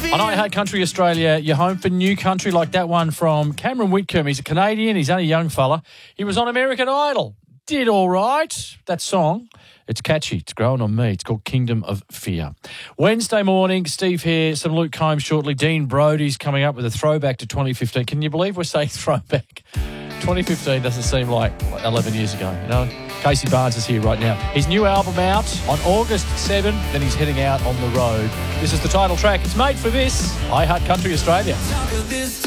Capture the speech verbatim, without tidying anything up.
On I Heart Country Australia, you're home for new country like that one from Cameron Whitcomb. He's a Canadian. He's only a young fella. He was on American Idol. Did all right. That song, it's catchy. It's growing on me. It's called Kingdom of Fear. Wednesday morning, Steve here, some Luke Combs shortly. Dean Brody's coming up with a throwback to twenty fifteen. Can you believe we're saying throwback? twenty fifteen doesn't seem like eleven years ago, you know? Casey Barnes is here right now. His new album out on August seventh, then he's heading out on the road. This is the title track. It's made for this. I Heart Country Australia.